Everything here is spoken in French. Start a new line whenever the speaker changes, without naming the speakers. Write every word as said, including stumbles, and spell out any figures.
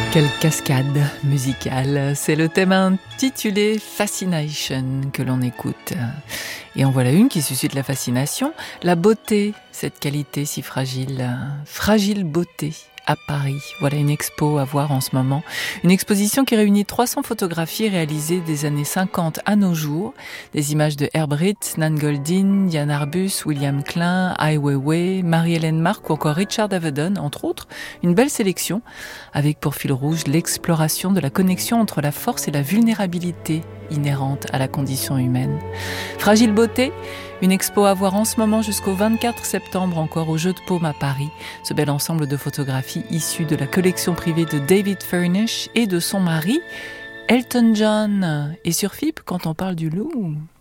Quelle cascade musicale, c'est le thème intitulé Fascination que l'on écoute. Et en voilà une qui suscite la fascination, la beauté, cette qualité si fragile, fragile beauté à Paris. Voilà une expo à voir en ce moment, une exposition qui réunit trois cents photographies réalisées des années cinquante à nos jours, des images de Herbrit, Nan Goldin, Jan Arbus, William Klein, Ai Weiwei, Marie-Hélène Mark ou encore Richard Avedon, entre autres, une belle sélection avec pour fil rouge l'exploration de la connexion entre la force et la vulnérabilité inhérente à la condition humaine. Fragile beauté, une expo à voir en ce moment jusqu'au vingt-quatre septembre encore au Jeu de Paume à Paris. Ce bel ensemble de photographies issues de la collection privée de David Furnish et de son mari, Elton John. Et sur F I P, quand on parle du loup...